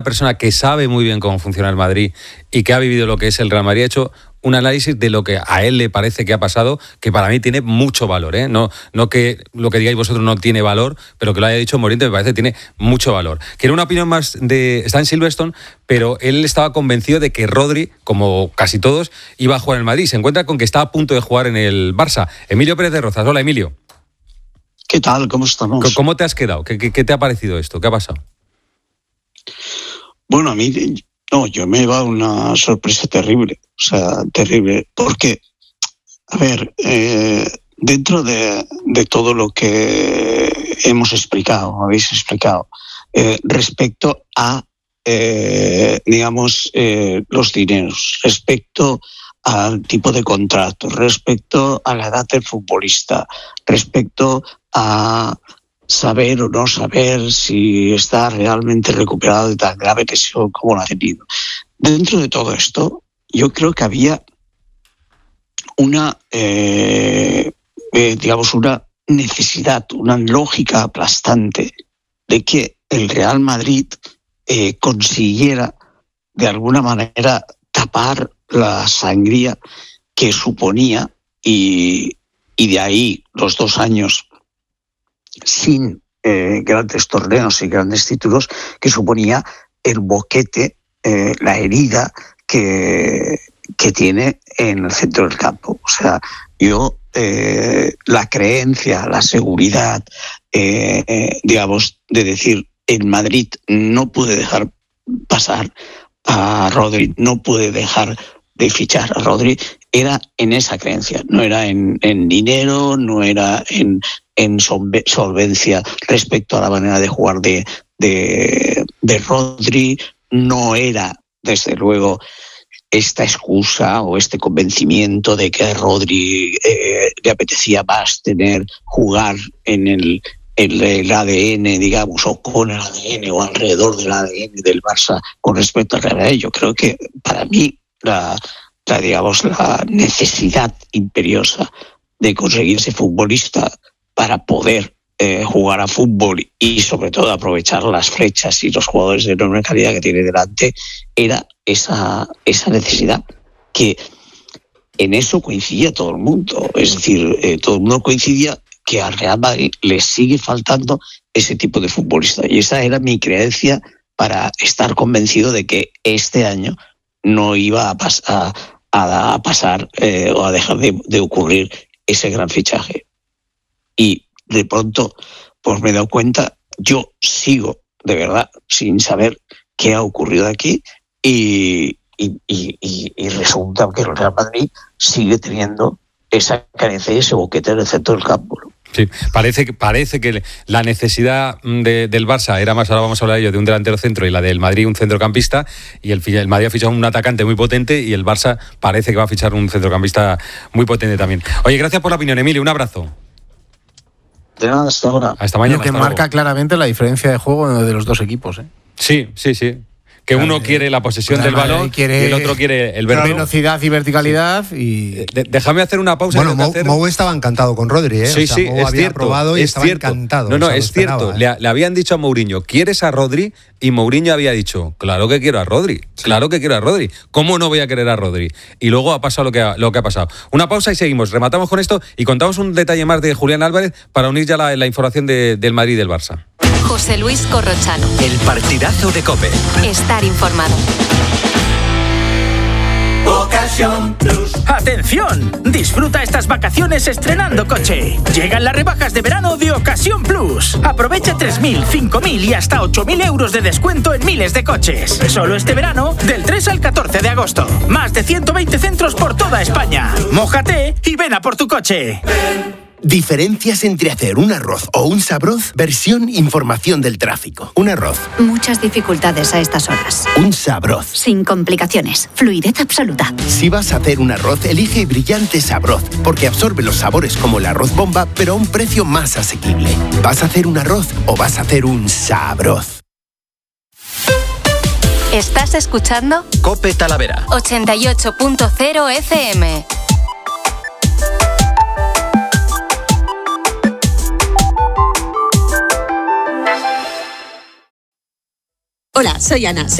persona que sabe muy bien cómo funciona el Madrid y que ha vivido lo que es el Real Madrid, ha hecho un análisis de lo que a él le parece que ha pasado, que para mí tiene mucho valor, ¿eh? No que lo que digáis vosotros no tiene valor, pero que lo haya dicho Moriente me parece que tiene mucho valor. Quiero una opinión más está en Silverstone, pero él estaba convencido de que Rodri, como casi todos, iba a jugar en el Madrid. Se encuentra con que está a punto de jugar en el Barça. Emilio Pérez de Rozas. Hola, Emilio. ¿Qué tal? ¿Cómo estamos? ¿Cómo te has quedado? ¿Qué te ha parecido esto? ¿Qué ha pasado? Bueno, a mí, yo me he llevado una sorpresa terrible. O sea, terrible. Porque, a ver, dentro de todo lo que habéis explicado, respecto a, los dineros, respecto al tipo de contrato, respecto a la edad del futbolista, respecto a saber o no saber si está realmente recuperado de tan grave lesión como lo ha tenido. Dentro de todo esto, yo creo que había una necesidad, una lógica aplastante de que el Real Madrid consiguiera de alguna manera tapar la sangría que suponía y de ahí los 2 años sin grandes torneos y grandes títulos que suponía el boquete, la herida que tiene en el centro del campo. O sea, yo la creencia, la seguridad, de decir, en Madrid no puede dejar pasar a Rodri, no puede dejar de fichar a Rodri, era en esa creencia, no era en dinero, no era en solvencia respecto a la manera de jugar de Rodri, no era, desde luego, esta excusa o este convencimiento de que a Rodri le apetecía más jugar en el ADN, digamos, o con el ADN o alrededor del ADN del Barça con respecto al Real Madrid. Yo creo que para mí la necesidad imperiosa de conseguir ese futbolista para poder jugar a fútbol y sobre todo aprovechar las flechas y los jugadores de enorme calidad que tiene delante, era esa necesidad, que en eso coincidía todo el mundo. Es decir, todo el mundo coincidía que al Real Madrid le sigue faltando ese tipo de futbolista. Y esa era mi creencia para estar convencido de que este año no iba a pasar o a dejar de ocurrir ese gran fichaje. Y de pronto, pues me he dado cuenta, yo sigo de verdad sin saber qué ha ocurrido aquí y resulta que el Real Madrid sigue teniendo esa carencia y ese boquete en el centro del campo, ¿no? Sí, parece que la necesidad del Barça era más, ahora vamos a hablar de ello, de un delantero centro, y la del Madrid un centrocampista, y el Madrid ha fichado un atacante muy potente y el Barça parece que va a fichar un centrocampista muy potente también. Oye, gracias por la opinión, Emilio, un abrazo. De nada, hasta ahora. Hasta mañana. Lo que marca claramente la diferencia de juego de los dos equipos, ¿eh? Sí. Que uno quiere la posesión del balón y el otro quiere el verdadero. Velocidad y verticalidad. Sí. Déjame hacer una pausa. Bueno, Mou estaba encantado con Rodri, ¿eh? Sí, Mou había cierto, probado y estaba encantado. No, es cierto. Le habían dicho a Mourinho, ¿quieres a Rodri? Y Mourinho había dicho, claro que quiero a Rodri. Sí. Claro que quiero a Rodri. ¿Cómo no voy a querer a Rodri? Y luego ha pasado lo que ha pasado. Una pausa y seguimos. Rematamos con esto y contamos un detalle más de Julián Álvarez para unir ya la información del Madrid y del Barça. José Luis Corrochano. El partidazo de COPE. Estar informado. Ocasión Plus. ¡Atención! Disfruta estas vacaciones estrenando coche. Llegan las rebajas de verano de Ocasión Plus. Aprovecha 3.000, 5.000 y hasta 8.000 euros de descuento en miles de coches. Solo este verano, del 3 al 14 de agosto. Más de 120 centros por toda España. Mójate y ven a por tu coche. Diferencias entre hacer un arroz o un sabroz, versión información del tráfico. Un arroz. Muchas dificultades a estas horas. Un sabroz. Sin complicaciones. Fluidez absoluta. Si vas a hacer un arroz, elige Brillante Sabroz, porque absorbe los sabores como el arroz bomba, pero a un precio más asequible. ¿Vas a hacer un arroz o vas a hacer un sabroz? ¿Estás escuchando? COPE Talavera. 88.0 FM. Hola, soy Ana.